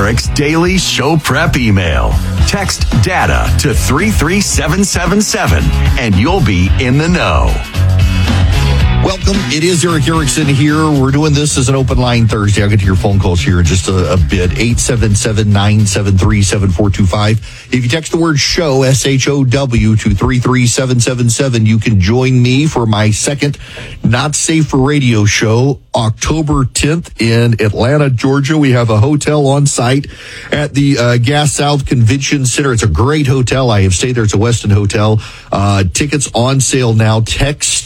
Eric's daily show prep email. Text DATA to 33777 and you'll be in the know. Welcome. It is Eric Erickson here. We're doing this as an open line Thursday. I'll get to your phone calls here in just a bit. 877-973-7425. If you text the word show, SHOW, to 33777, you can join me for my second Not Safe for Radio show, October 10th in Atlanta, Georgia. We have a hotel on site at the Gas South Convention Center. It's a great hotel. I have stayed there. It's a Westin hotel. Tickets on sale now. Text